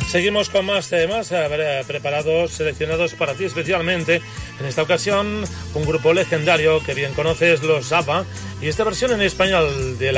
Seguimos con más temas preparados, seleccionados para ti especialmente. En esta ocasión, un grupo legendario que bien conoces, los ABBA, y esta versión en español de la